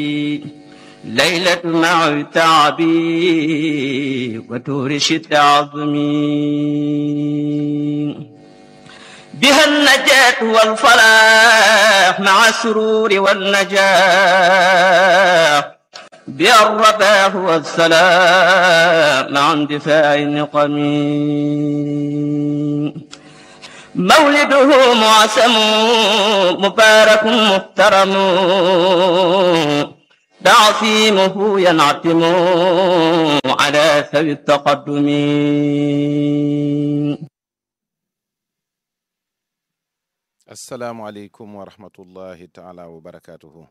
ليلة مع تعبي وتورش التعظمي بها النجاة والفلاح مع السرور والنجاح بها الرفاه والسلام مع اندفاع النقم مولده معسم مبارك محترم تعصيمه ينعتم على ثوي التقدم asalaamualeykum wa rahmatullahi taala wa barakatuhu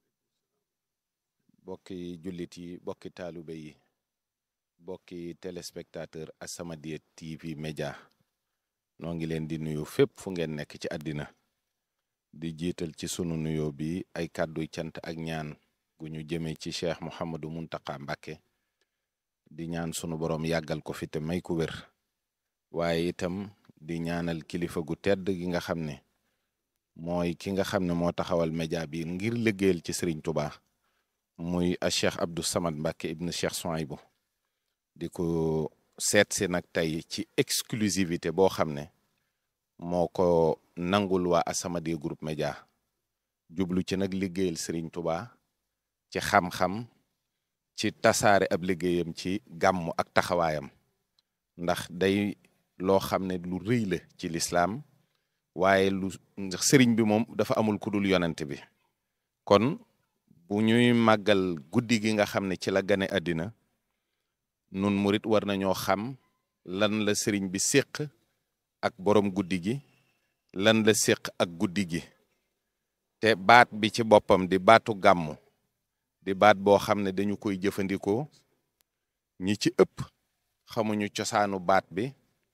bokki jullit yi bokki taalibe yi bokki téléspectateur As-Samadiyya TV Média noo ngi leen di nuyu fépp fu ngeen nekk ci àddina di jiital ci sunu nuyoo bi ay kàdduy cant ak ñaan gu ñu jëmee ci Cheikh Mouhamadou Mountakha Mbacké di ñaan sunu borom yàggal ko fi te may ku wér waaye itam di ñaanal kilifa gu tedd gi nga xam ne mooy ki nga xam ne moo taxawal média bi ngir liggéeyal ci Serigne Touba muy a Cheikh Abdou Samad Mbacké ibn Cheikh Souhaïbou di ko seet si nag tey ci exclusivité boo xam ne moo ko nangul waa As-Samadiyya groupe média jublu ci nag liggéeyal Serigne Touba ci xam-xam ci tasaare ab liggéeyam ci gàmmu ak taxawaayam ndax day loo xam ne lu rëy la ci lislaam waaye sëriñ bi moom dafa amul ku dul yonent bi kon bu ñuy màggal guddi gi nga xam ne ci la gane àddina nun murit war nañoo xam lan la sëriñ bi séq ak borom guddi gi lan la séq ak guddi gi te baat bi ci boppam di baatu gàmmu di baat boo xam ne dañu koy jëfandikoo ñi ci ëpp xamuñu cosaanu baat bi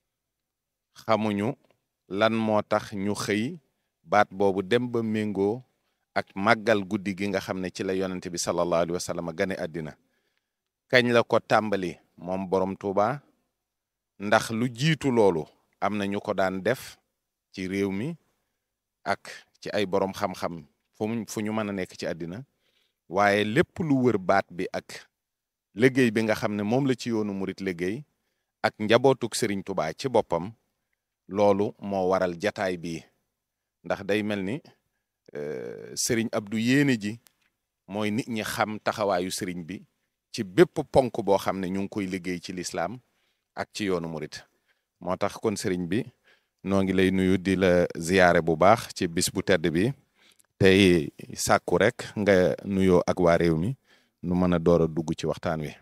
xamuñu lan moo tax ñu xëy baat boobu dem ba méngoo ak màggal guddi gi nga xam ne ci la yonent bi sallallahu alayhi wa sallam gane àddina kañ la ko tàmbali moom borom Touba ndax lu jiitu loolu am na ñu ko daan def ci réew mi ak ci ay borom xam-xam fu ñu mën a nekk ci àddina waaye lépp lu wër baat bi ak liggéey bi nga xam ne moom la ci yoonu murit liggéey ak njabootuk Serigne Touba ci boppam loolu moo waral jataay bi ndax day mel ni Serigne Abdou yéene ji mooy nit ñi xam taxawaayu Serigne bi ci bépp ponk boo xam ne ñu ngi koy liggéey ci lislaam ak ci yoonu murit moo tax kon Serigne bi noo ngi lay nuyu di la ziyaare bu baax ci bis bu tedd bi tey sàkku rek nga nuyoo ak waa réew mi nu mën a door a dugg ci waxtaan wi.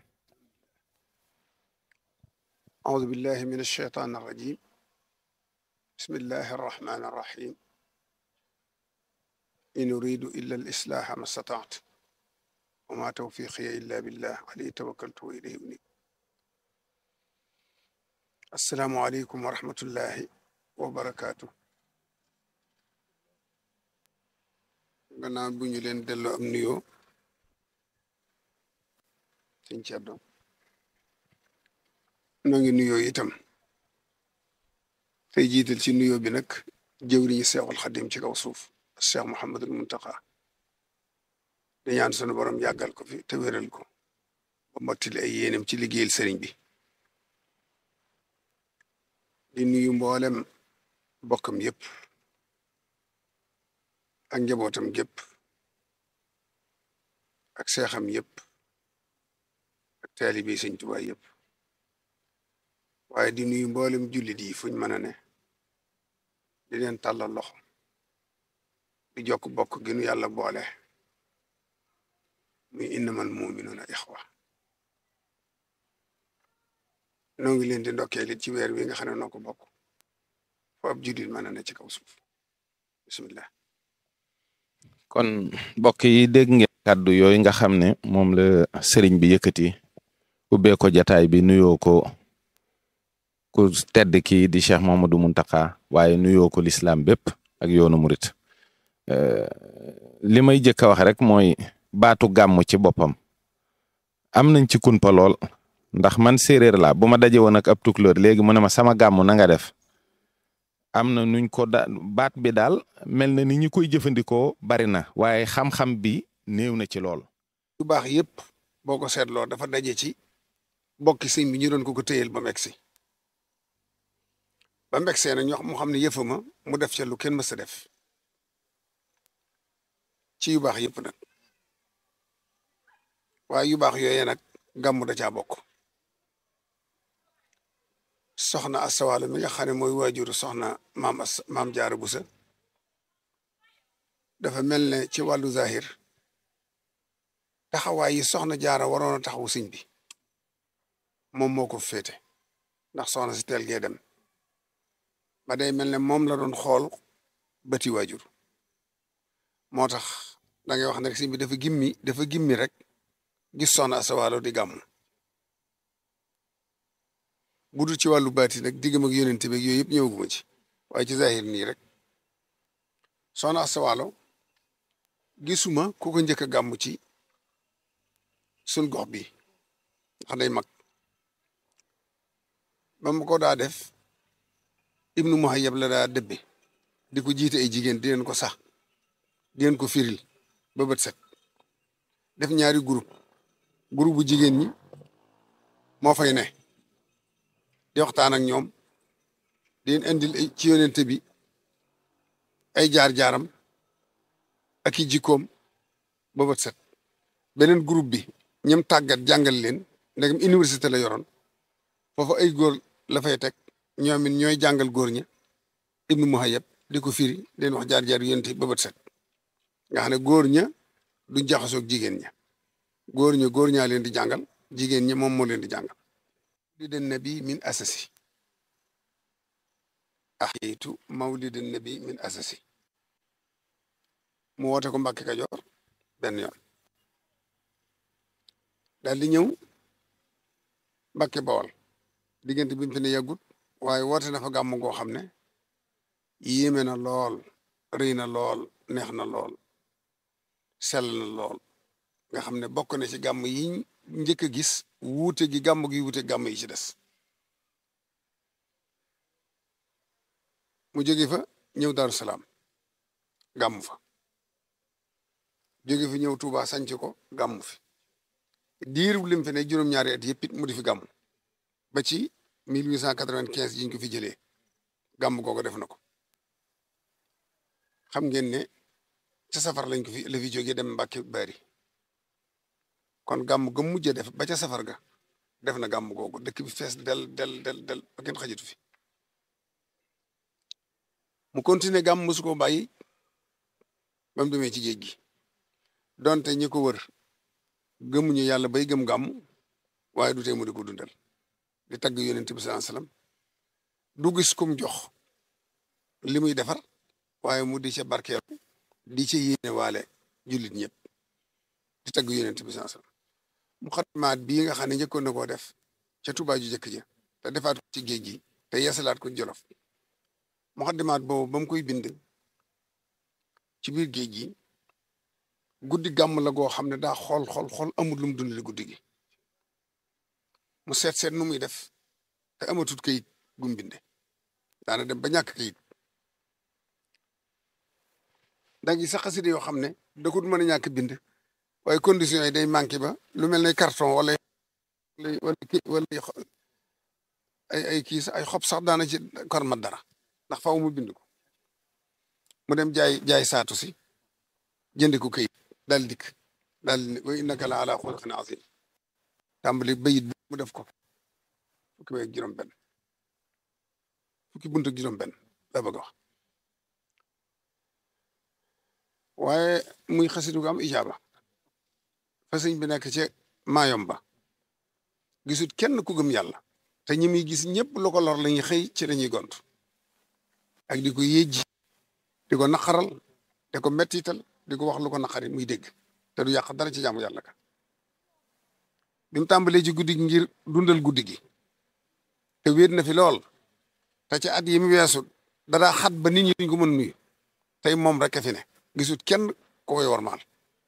أعوذ بالله من الشيطان الرجيم بسم الله الرحمن الرحيم إن أريد إلا الإصلاح ما استطعت وما توفيقي إلا بالله عليه توكلت وإليه أنيب السلام عليكم ورحمة الله وبركاته gannaaw bu ñu leen delloo am nuyoo sëñ Thierno noo ngi nuyoo itam tey jiital ci nuyoo bi nag jëwriñu Seexul Xadim ci kaw suuf Cheikh Mouhamadul Mountakha di ñaan sunu borom yàggal ko fi te wéral ko ba mottali ay yéenam ci liggéeyal sëriñ bi di nuyu mboolem bokkam yépp ak njabootam gépp ak seexam yépp ak taalibe sëñ Tuubaa yépp waaye di nuyu mboolem jullit yi fuñ mën a ne di leen tàllal loxo di jokk bokk gi nu yàlla boole muy innamal mu'minuuna ixwa noo ngi leen di ndokkee lit ci weer wi nga xam ne noo ko bokk fo ab jullit mën a ne ci kaw suuf bismillah kon mbokk yi dégg ngeen kàddu yooyu nga xam ne moom la sëriñ bi yëkkati ubbee ko jataay bi nuyoo ko ku tedd ki di Cheikh Mouhamadou Mountakha waaye nuyoo ko lislaam bépp ak yoonu murit li may jëkk a wax rek mooy baatu gàmmu ci boppam am nañ ci kunpa lool ndax man séeréer la bu ma daje woon ak ab tukulóor léegi mu ne ma sama gàmmu na nga def am na nuñ ko baat bi daal mel na ni ñi koy jëfandikoo bari na waaye xam-xam bi néew na ci lool yu baax yépp boo ko seetloo dafa daje ci bokki sëñ bi ñu doon ko téyel ba megsi ba megsee na mu xam ne yëfama mu def ca lu kenn mës a def ci yu baax yépp nag waaye yu baax yooyee nag gàmmu da caa bokk soxna asawaalo mi nga xam ne mooy waajuru soxna maam Jaara Buso dafa mel ne ci wàllu zahir taxawaay yi soxna jaara waroon a taxawu sëñ bi moom moo ko féete ndax soxna si teel gee dem ba day mel ne moom la doon xool bëti waajur moo tax da ngay wax ne rek sëñ bi dafa gimmi rek gis soxna asawaalo di gàmmu bu dul ci wàllu baati nag diggam ak yonente beeg yooyu yëpp ñëwaguma ci waaye ci zahir nii rek soxna asawaalo gisuma ku ko njëkk a gàmmu ci sun gox bi ndax day mag ba mu ko daa def ibnu muhayyab la daa dëbbe di ko jiite ay jigéen di leen ko sax di leen ko firil ba bët set def ñaari groupe bu jigéen ñi moo fay ne di waxtaan ak ñoom di leen indil ci yonente bi ay jaar-jaaram ak i jikkoom ba bët set beneen groupe bi ñoom tàggat jàngal leen ndegam université la yoroon foofu ay góor la fay teg ñoom it ñooy jàngal góor ña ibnu muhayyab di ko firi leen wax jaar-jaar yonente ba bët set nga xam ne góor ña duñ jaxasoog jigéen ña góor ñaa leen di jàngal jigéen ña moom moo leen di jàngal mawlidin nabi min asasi axiitu mawlidin nabi min asasi mu woote ko Mbàkke Kajoor benn yoon daal di ñëw Mbàkke Bawol diggante bi mu fi ne yàggut waaye woote na fa gàmm goo xam ne yéeme na lool rëy na lool neex na lool sell na lool nga xam ne bokk na ci gàmm yi njëkk a gis wuute gi gàmm gi wuute gàmm yi ci des mu jóge fa ñëw Daaru Salaam gàmm fa jóge fi ñëw Tuuba sanc ko gàmm fi diiru lim fi ne juróom-ñaari at yëpp it mu di fi gàmm ba ci 1895 jiñ ko fi jëlee gàmm googu def na ko xam ngeen ne ca safar lañ ko fi la fi jógee dem Mbàkke Bari kon gàmm ga mujjee def ba ca safar ga def na gàmm googu dëkk bi fees del ba kenn xajitu fi mu continuer gàmm mosu ko bàyyi ba mu demee ci géej gi donte ñi ko wër gëmuñu yàlla bay gëm gàmm waaye du tee mu di ko dundal di tagg yonent bi sallallahu alayhi wasallam du gis kum jox li muy defar waaye mu di ca barkeelu di ca yéene waale jullit ñëpp di tagg yonent bi sallallahu alayhi wasallam mu xatmaat bii nga xam ne njëkkoon na koo def ca Tuubaa ju jëkk ja te defaat ko ci géej gi te yeesalaat ko Jolof mu xatmaat boobu ba mu koy bind ci biir géej gi guddi gàmm la goo xam ne daa xool amul lu mu dundale guddi gi mu seet nu muy def te amatut kayit gum binde daana dem ba ñàkk kayit da ngi sax xasida yoo xam ne da ko mën a ñàkk bind waaye conditions yi day manqué ba lu mel ne carton wala ay kii ay xob sax daana ci kor mat dara ndax faaw mu bind ko mu dem jaay saatu si jënd ko kayit daal dikk daal wa innaka la ala xuluqin azim tàmbali bayit bi mu def ko fukki bay ak juróom-benn fukki bunt ak juróom-benn la bëgg a wax waaye muy xasidu gu am ijaaba fa sëñ bi nekk ci Maayomba gisut kenn ku gëm yàlla te ñi muy gis ñëpp lu ko lor la ñuy xëy ci la ñuy gont ak di ko yéejji di ko naqaral di ko mettital di ko wax lu ko naqari muy dégg te du yàq dara ci jaamu yàlla ka bi mu tàmbalee ci guddi gi ngir dundal guddi gi te wéet na fi lool te ci at yi mu weesu dara xat ba nit ñi duñ ko mën nuyu tey moom rek a fi ne gisut kenn ko koy warmaal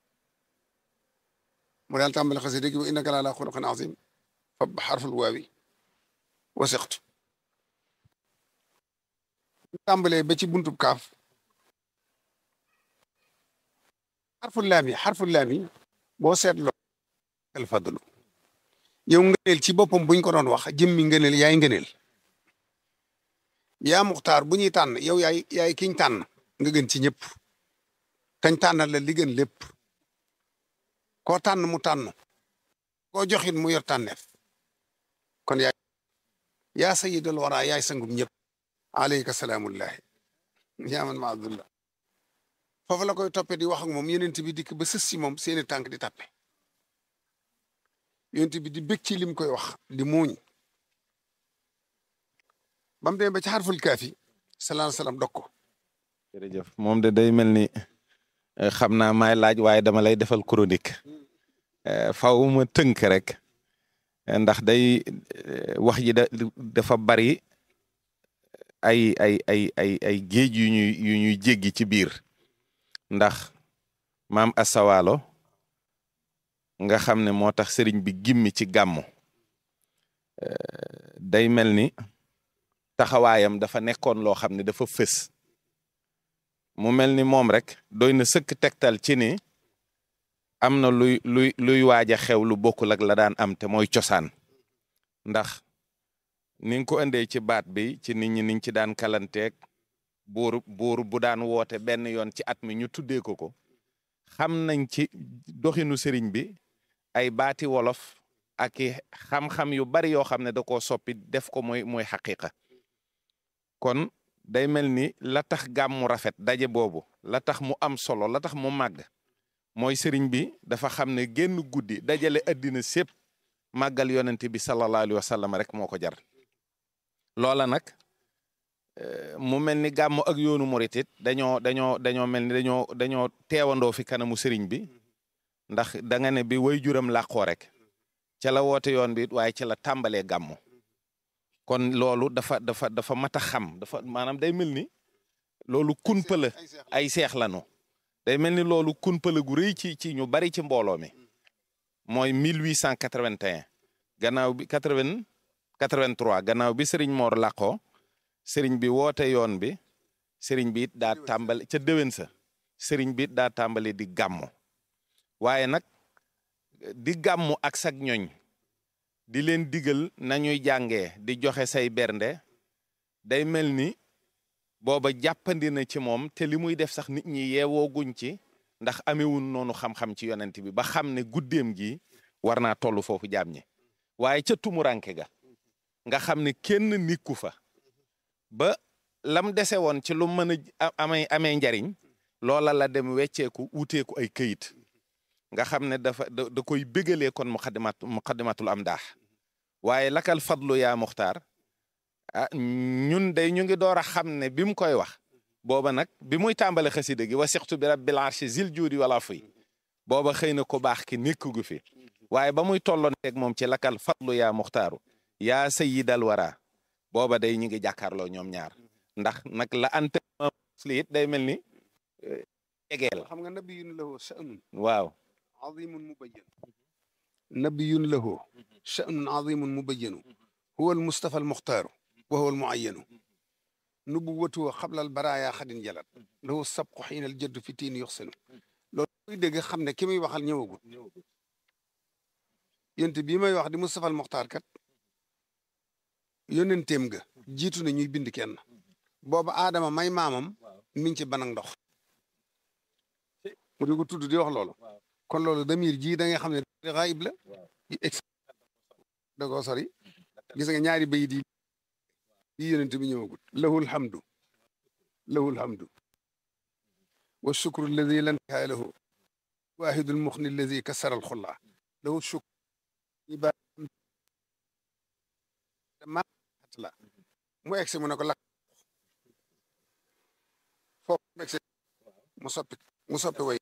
mu daal tàmbale xasida gi wa innaka la ala xuluqin azim fa xarful waawi wasiqtu tàmbalee ba ci buntub kaaf xarful laam yi boo seetloo al fadlu yow ngëneel ci boppam buñ ko doon wax jëmmi ngëneel yaay ngëneel yaa muxtaar bu ñuy tànn yow yaay kiñ tànn nga gën ci ñëpp kañ tànnal la li gën lépp koo tànn mu tànn koo joxit mu yor tànneef kon yaa sayyidal wara yaay sangum ñëpp alayka salaamullahi yaa man ma abdullah foofu la koy toppe di wax ak moom yonent bi dikk ba sës si moom seeni tànk di tappe yonent bi di bég ci lim koy wax di muuñ ba mu demee ba ci xarful kaafi sallallahu alayhi wa sallam dog ko jërëjëf moom de day mel ni xam naa maay laaj waaye dama lay defal chronique faw ma tënk rek ndax day wax ji dafa bari ay géej yu ñuy jéggi ci biir ndax maam asawaalo nga xam ne moo tax sëriñ bi gimmi ci gàmmu day mel ni taxawaayam dafa nekkoon loo xam ne dafa fës mu mel ni moom rek doy na sëkk tegtal ci ni am na luy waaj a xew lu bokkul ak la daan am te mooy cosaan ndax ni nga ko indee ci baat bi ci nit ñi niñ ci daan kalanteeg buur bu daan woote benn yoon ci at mi ñu tuddee ko xam nañ ci doxinu sëriñ bi ay baati wolof ak i xam-xam yu bari yoo xam ne da koo soppi def ko mooy xaqiqa kon day mel ni la tax gàmmu rafet daje boobu la tax mu am solo la tax mu màgg mooy sëriñ bi dafa xam ne génn guddi dajale addina sépp màggal yonent bi sallallahu alayhi wa sallam rek moo ko jar loola nag mu mel ni gàmmu ak yoonu murit it dañoo mel ni dañoo teewandoo fi kanamu sëriñ bi ndax da nga ne bi way juram làqoo rek ca la woote yoon bi waaye ca la tàmbalee gàmmu kon loolu dafa mat a xam maanaam day mel ni loolu kunpala ay seex lanu day mel ni loolu kunpala gu rëy ci ñu bari ci mbooloo mi mooy 1881 gannaaw bi 83 gannaaw bi sëriñ Mor làqoo sëriñ bi woote yoon bi sëriñ bi it daa tàmbali ca déwén sa sëriñ bi it daa tàmbali di gàmmu waaye nag di gàmmu ak sag ñoñ di leen digal nañuy jàngee di joxe say bernde day mel ni booba jàppandi na ci moom te li muy def sax nit ñi yeewooguñ ci ndax amewun noonu xam-xam ci yonent bi ba xam ne guddeem gi war naa toll foofu jaam ñi waaye ca tumuranke ga nga xam ne kenn nikku fa ba lam dese woon ci lu mën a amee njariñ loola la dem wecceeku wuteeku ay këyit nga xam ne da koy bégalee kon muqaddimatul amdaax waaye lakal fadlu yaa muxtaar ñun day ñu ngi door a xam ne bi mu koy wax booba nag bi muy tàmbale xasida gi wa sixtu bi rabbil arshi zil juudi wala fuy booba xëy na ko baax ki nekk gu fi waaye ba muy tolloon teg moom ci lakal fadlu yaa muxtaaru yaa sayyidal wara booba day ñu ngi jàkkaarloo ñoom ñaar ndax nag la ante li it day mel ni egeel xam nga nabiyun lahu sha'nun waaw azimun mubayyan nabiyun lahu sha'nun azimun mubayyanu huwa al mustafa al muxtaaru wa huwa al muayyanu nubuwatu qabla al baraaya xadin jalat lahu sabqu xiina al jaddu fi tiin yuxsinu loolu koy dégg xam ne ki muy waxal ñëwagul yonent bii may wax di mustafa al muxtaar kat yónnenteem ga jiitu na ñuy bind kenn booba aadama may maamam mi ngi ci banag ndox mu di ko tudd di wax loolu kon loolu damir ji da nga xam ne xaayib la da koo sori gis nga ñaari bayit yi yonent bi ñëwagul lahul hamdu wa shukru alladi lan intihaa lahu waahidul muxni alladi kasara alxulla lahu shukru la mu egsi mu ne ko lakk foofu mu egsi mu soppi way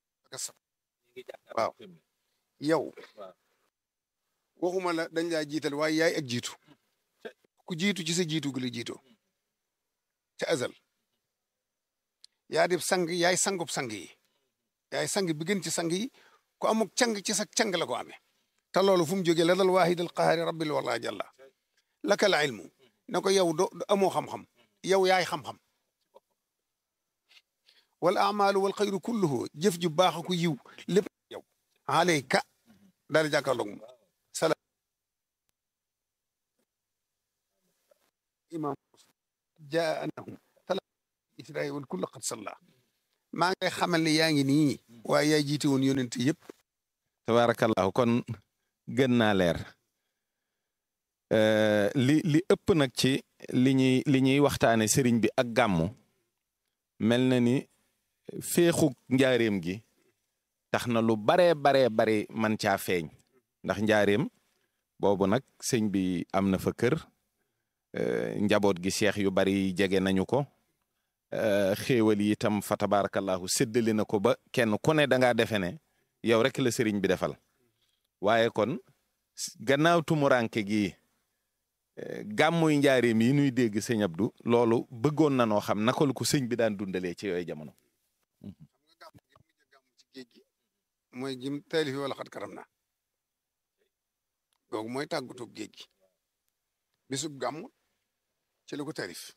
waaw yow waxuma la dañ laa jiital waaye yaay ak jiitu ku jiitu ci sa jiitu gi la jiitoo ca azal yaa di sang yaay sangub sang yi yaay sang bi gën ci sang yi ku amuk cang ci sa cang la ko amee te loolu fu mu jógee la dal waahid al qahaari rabbil wala jalla laka al ilmu ne ko yow do amoo xam-xam yow yaay xam-xam wal amalu wal xayru kulluhu jëf ju baax ko yiw lépp yow alayka daal di jàkkaarloog moom sala imam jaa anahum tala israil wal kullu qad salla maa ngay xamal ne yaa ngi nii waaye yaa jiite woon yonent yëpp. tabarakallahu kon gën naa leer li ëpp nag ci li ñuy waxtaane sëriñ bi ak gàmmu mel na ni féexu njaareem gi tax na lu baree bari man caa feeñ ndax njaareem boobu nag sëñ bi am na fa kër njaboot gi seex yu bari jege nañu ko xéewal yi itam fa tabarakallahu séddali na ko ba kenn ku ne da ngaa defe ne yow rek la sëriñ bi defal waaye kon gannaaw tumuranke gi gàmmuy njaareem yi nuy dégg sëñ Abdou loolu bëggoon na noo xam naka la ko sëñ bi daan dundalee ci yooyu jamono. xam nga gàmm ci géej gi mooy jim taalifi wala xat karam na googu mooy tàggutoo géej gi bisub gàmm ci la ko taalif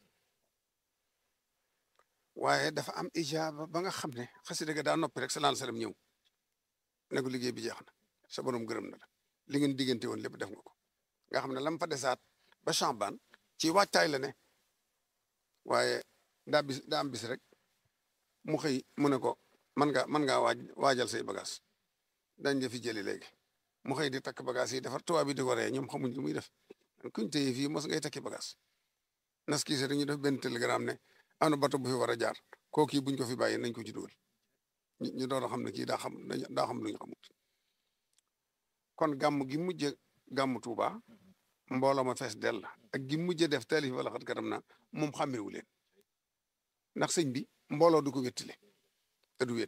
waaye dafa am ijaaba ba nga xam ne xasida ga daa noppi rek sallallahu alayhi wasallam ñëw ne ko liggéey bi jeex na sa borom gërëm na la li ngeen diggante woon lépp def nga ko nga xam ne lam fa desaat ba Chambane ci waajtaay la ne waaye daa am bis rek mu xëy mu ne ko mën ngaa waajal say bagage dañ la fi jëli léegi mu xëy di takk bagage yi defar tubaab bi di ko ree ñoom xamuñ lu muy def kuñ téye fii mos ngay takki bagage nas kii rek ñu def benn télégramme ne am na bato bu fi war a jaar kooku buñ ko fi bàyyi nañ ko ci dugal ñu doon xam ne kii daa xam lu ñu xamut kon gàmm gi mujj gàmm Tuuba mbooloo ma fees dell ak gi mujj def taalif wala xat karam na moom xàmmeewu leen ndax sëñ bi mbooloo du ko wéttile te du wét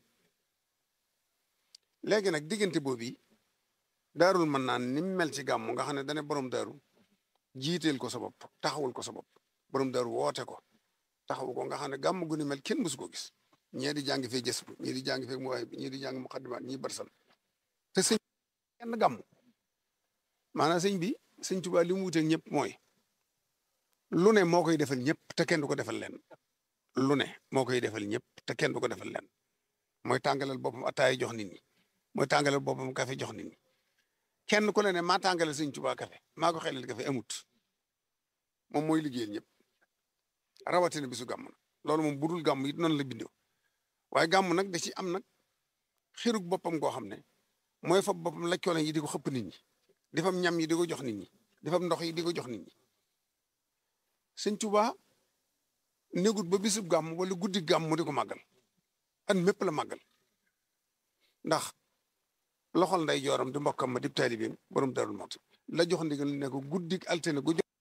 léegi nag diggante boobu daarul mën naan ni mu mel ci gàmm nga xam ne dane borom daaru jiiteel ko sa bopp taxawul ko sa bopp borom daaru woote ko taxawu ko nga xam ne gàmm gu ni mel kenn mësu ko gis ñii di jàng fee jës bu ñii di jàng fee muwaay bi ñii di jàng muqaddimaat ñii barsal te sëñ kenn gàmm maanaam sëñ bi sëñ Tuubaa li mu wuteeg ñëpp mooy lu ne moo koy defal ñëpp te kenn du ko defal leen lu ne moo koy defal ñëpp te kenn du ko defal leen mooy tàngalal boppam ataay jox nit ñi mooy tàngalal boppam café jox nit ñi kenn ku ne maa tàngalal sëñ Tuubaa café maa ko xelal café amut moom mooy liggéeyal ñëpp rawatina bisu gàmm nag loolu moom budul gàmm it noonu la bindoo waaye gàmm nag da ci am nag xirug boppam goo xam ne mooy fab boppam laccoole yi di ko xëpp nit ñi di fam ñam yi di ko jox nit ñi di fam ndox yi di ko jox nit ñi sëñ Tuubaa négut ba bisub gàmm wala guddi gàmm mu di ko màggal an mépp la màggal ndax loxol nday jooram di mbokkam ma di taalibeem borom Daarul Muxti la jox ndigal ne ko guddi altine gu jox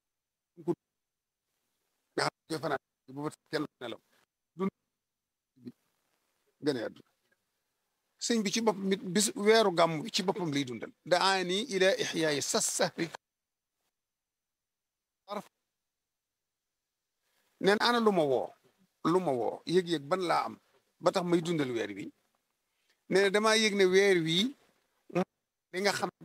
nga xam ne fanaan bu ba kenn nelaw du gën a àdduna sëñ bi ci boppam it bis weeru gàmm bi ci boppam lay dundal daani ila ixyaayi sassahri neen ana lu ma woo yëg-yëg ban laa am ba tax may dundal weer wi nee na damaa yëg ne weer wii li nga xam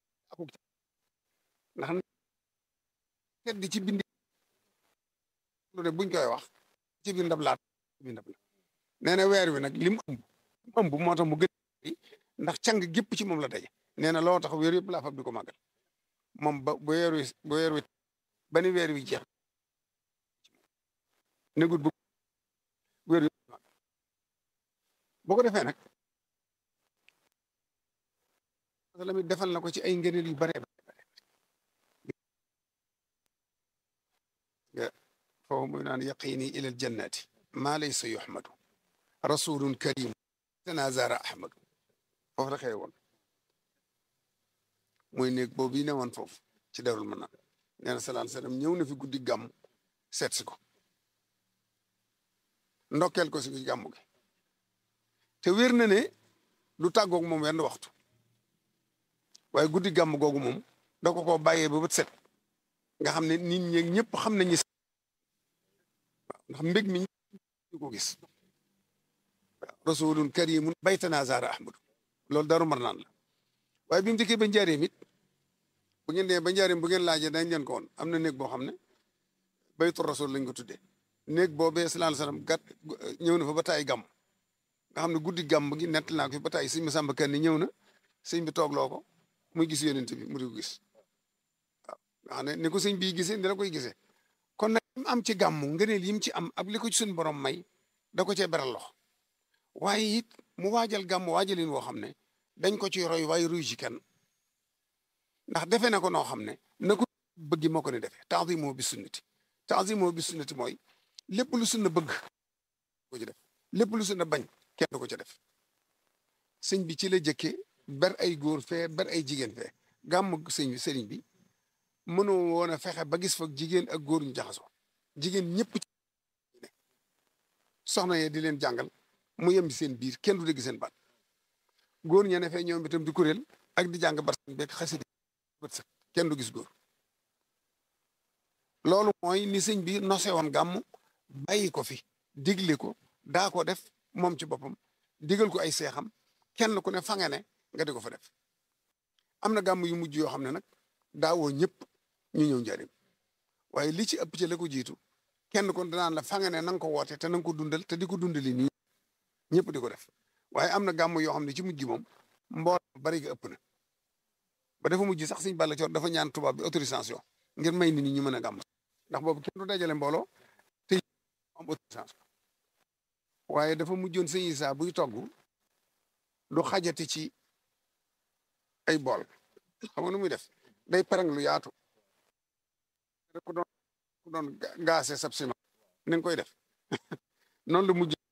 ndax tedd ci bindi lu de buñ koy wax ci biir ndab laa nee na weer wi nag lim ëmb moo tax mu gën ndax càng gépp ci moom la daje nee na loo tax weer yëpp laa fab di ko màggal moom ba weer wi ba ni weer wi jeex négut bu weer wi boo ko defee nag la mi defal na ko ci ay ngëneel yu bare foofu muy naan yaqini ila al jannati maa laysa yuhmadu rasulun karim tanazara ahmadu foofu la xëy woon mooy néeg boobu yi ne woon foofu ci Daarul Manaan nee na sallallahu alayhi wasallam ñëw na fi guddi gàmm seet si ko ndokkeel ko si gàmm gi te wér na ne du tàggoog moom wenn waxtu waaye guddi gàmm googu moom da ko koo bàyyee ba bët set nga xam ne nit ñi ñëpp xam nañu ndax mbég mi ñu ko gis rasulun karimun baytana zara ahmadu loolu Daaru Marnaan la waaye bi mu dikkee ba njaareem it bu ngeen dee ba njaareem bu ngeen laajee dañ leen ko woon am na néeg boo xam ne baytu rasul lañ ko tuddee néeg boobee sallallahu alayhi wasallam gàtt ñëw na fa ba taay gàmm nga xam ne guddi gàmm gi nett naa ko fi ba taay sëñ Masamba Kanni ñëw na sëñ bi toogloo ko muy gis yonent bi mu di ko gis waaw nga xam ne ni ko sëñ bii gisee ni la koy gisee kon nag mu am ci gàmmu ngëneel yim ci am ak li ko ci suñu borom may da ko cee beral loxo waaye it mu waajal gàmmu waajalin woo xam ne dañ ko ci roy waaye ruy ci kenn ndax defe na ko noo xam ne na ko bëggi moo ko ne defee ta'zimu bi sunnati ta'zimu bi sunnati mooy lépp lu sunna bëgg ko ci def lépp lu sunna bañ kenn du ko ca def sëñ bi ci la jëkke ber ay góor fee ber ay jigéen fee gàmmu sëriñ bi mënoo woon a fexe ba gis fa jigéen ak góor ñu jaxasoo jigéen ñëpp ci ne soxna yee di leen jàngal mu yem ci seen biir kenn du dégg seen baat góor ña ne fee ñoom itam di kuréel ak di jàng barsan beeg xasida bët set kenn du gis góor loolu mooy ni sëñ bi nose woon gàmmu bàyyi ko fi digle ko daa ko def moom ci boppam digal ko ay seexam kenn ku ne fa nga ne nga di ko fa def am na gàmm yu mujj yoo xam ne nag daawoo ñëpp ñu ñëw njariñ waaye li ci ëpp ci la ko jiitu kenn kon danaan la fa nga ne na nga ko woote te na nga ko dundal te di ko dundali nii ñëpp di ko def waaye am na gàmm yoo xam ne ci mujj gi moom mbooloo bari ga ëpp na ba dafa mujj sax Sëñ Balla Coor dafa ñaan tubaab bi autorisation ngir may nit ñi ñu mën a gàmm ndax boobu kenn du dajale mbooloo te am autorisation waaye dafa mujjoon Sëñ Isaa buy togg du xajati ci ay bool xam nga nu muy def day pereng lu yaatu ku doon gaase sab ciment ni nga koy def noonu la mujj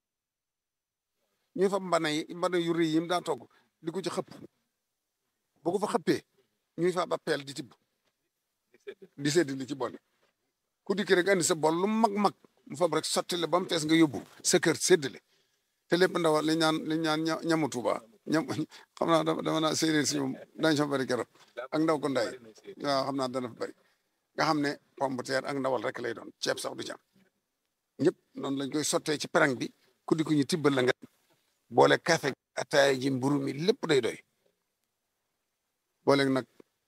ñuy fa mbana yu rëy yi mu daa togg di ko ci xëpp bu ko fa xëppee ñuy fa ba peel di tibb di sedd li ci bool ku dikk rek andi sa bool lu mag mu fab rek sotti la ba mu fees nga yóbbu sa kër séddale te lépp ndaw li ñaan ñamu Tuuba ñam xam naa dama naa séeréer si ñoom dañ fa bëri keroog ak ndaw ko nday waaw xam naa dana fa bëri nga xam ne pomme de terre ak ndawal rek lay doon ceeb sax du ci am ñëpp noonu lañ koy sottee ci perang bi ku di ko ñu tibbal la nga boole café ataaya ji mburu mi lépp day doy boole nag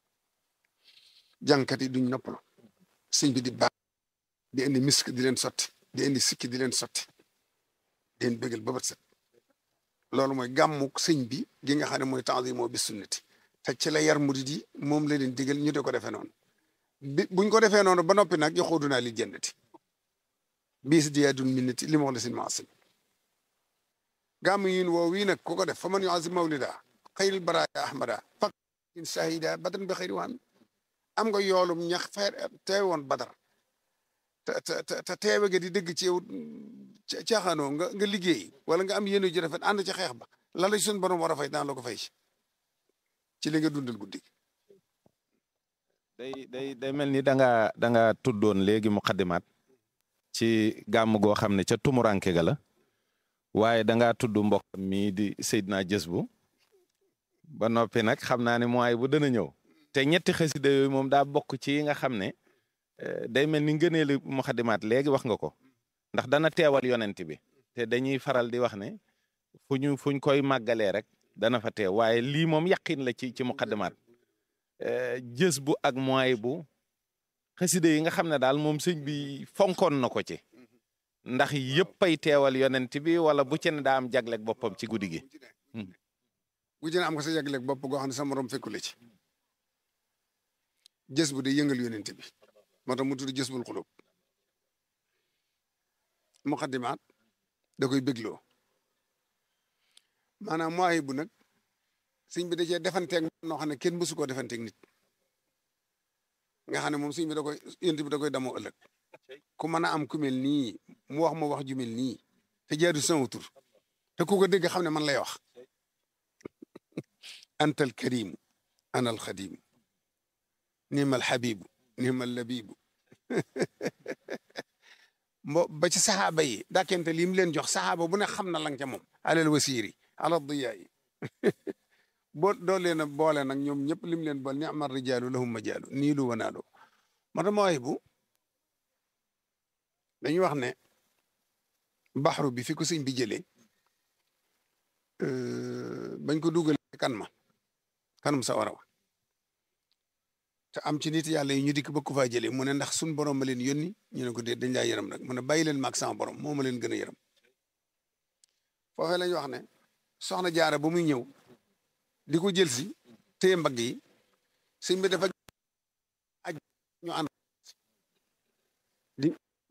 jànkat yi duñ noppalu sëñ bi di baax di indi misk di leen sotti di indi sikki di leen sotti di leen bégal ba bët set loolu mooy gàmmu sëñ bi gi nga xam ne mooy ta'zimu bi sunnati te ci la yar murid yi moom la leen digal ñu de ko defee noonu buñ ko defee noonu ba noppi nag yaxuudunaa li jannati bis diyaadun minnati li ma wax la sin maasim gàmm yin woo wii nag ku ko def fa man yuazim mawlida xayril baraaya ahmada fak in shahida badran bi xayri waami am nga yoolum ñax teewe woon badar te teewe ga di dëgg ci yow caaxaanoo nga liggéey wala nga am yéene ji rafet ànd ci xeex ba la la suñ borom war a fay daan la ko fay ci li nga dundal guddi day mel ni da nga tuddoon léegi muqaddimaat ci gàmm goo xam ne ca tumuranke ga la waaye da ngaa tudd mbokk mi di Seydina Jazbu ba noppi nag xam naa ne mooy bu dana ñëw te ñetti xasida yooyu moom daa bokk ci yi nga xam ne day mel ni ngëneelu muqaddimaat léegi wax nga ko ndax dana teewal yonent bi te dañuy faral di wax ne fuñ koy màggalee rek dana fa teew waaye lii moom yaqin la ci muqaddimaat Jazbu ak mooy bu xasida yi nga xam ne daal moom sëñ bi fonkoon na ko ci ndax yëpp ay teewal yonent bi wala bu ci ne daa am jagleeg boppam ci guddi gi. bu ci ne am nga sa jagleeg bopp goo xam ne sa morom fekkule ci Jazbu day yëngal yonent bi moo tax mu tudd Jazbul Xulub muqaddimaat da koy bégloo maanaam mooy bu nag sëñ bi da cee defanteeg noo xam ne kenn mësu koo defanteeg nit nga xam ne moom sëñ bi da koy yonent bi da koy damoo ëllëg ku mën a am ku mel nii mu wax ma wax ju mel nii te jaadu sama tur te ku ko dégg xam ne man lay wax antal karimu anal xadimu nimal xabibu nimal labibu ba ci saxaaba yi daakente li mu leen jox saxaaba bu ne xam na lang ca moom alal wasiiri ala diyaa yi boo doo leen a boole nag ñoom ñëpp lim leen boole ni'ma rijaalu lahum majaalu nii lu wanaalu moo tax mooy bu dañuy wax ne baxru bi fi ko sëñ bi jëlee bañ ko dugal kanam sa waraw te am ci nit yàlla yi ñu dikk ba ko faa jëlee mu ne ndax suñ borom ma leen yónni ñu ne ko dee dañ laa yërëm rek mu ne bàyyi leen maag sama borom moo ma leen gën a yërëm foofee lañ wax ne soxna jaara ba muy ñëw di ko jël si téye mbagg yi sëñ bi dafa aj ñu ànd di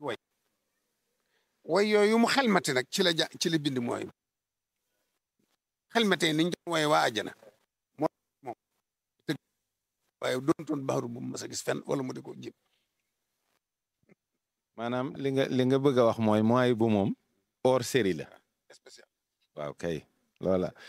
way yooyu mu xelmati nag ci la bind mooy xelmatee niñ doon wooye waa àjjana moom tëgg waaye doontoon baaru bu mas a gis fenn wala mu di ko jib maanaam li nga bëgg a wax mooy bu moom hors série la spécial waaw kay loola